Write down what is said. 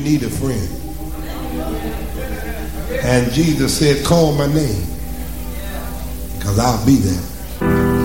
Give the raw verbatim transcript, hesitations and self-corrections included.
need a friend. And Jesus said, call my name, because I'll be there.